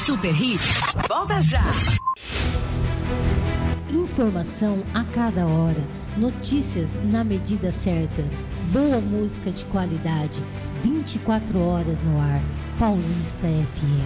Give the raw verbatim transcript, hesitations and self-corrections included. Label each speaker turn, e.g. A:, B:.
A: Super Hits, volta já.
B: Informação a cada hora, notícias na medida certa, boa música de qualidade, vinte e quatro horas no ar. Paulista F M.